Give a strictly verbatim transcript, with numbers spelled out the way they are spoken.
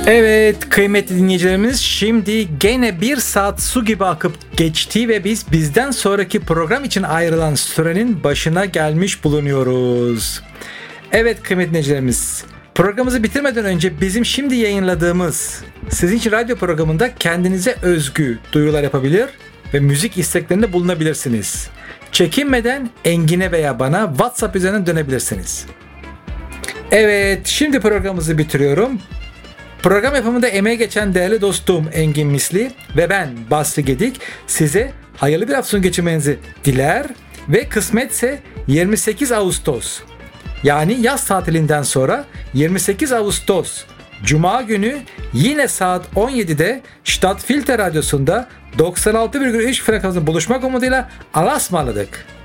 Evet kıymetli dinleyicilerimiz, şimdi gene bir saat su gibi akıp geçti ve biz bizden sonraki program için ayrılan sürenin başına gelmiş bulunuyoruz. Evet kıymetli dinleyicilerimiz, programımızı bitirmeden önce bizim şimdi yayınladığımız Sizin için radyo programında kendinize özgü duyurular yapabilir ve müzik isteklerinde bulunabilirsiniz. Çekinmeden Engin'e veya bana WhatsApp üzerinden dönebilirsiniz. Evet, şimdi programımızı bitiriyorum. Program yapımında emeği geçen değerli dostum Engin Misli ve ben Basri Gedik size hayırlı bir hafta sonu geçirmenizi diler ve kısmetse yirmi sekiz Ağustos, yani yaz tatilinden sonra yirmi sekiz Ağustos Cuma günü yine saat on yedide Stadtfilter Radyosu'nda doksan altı virgül üç frekansında buluşmak umuduyla Allah'a ısmarladık.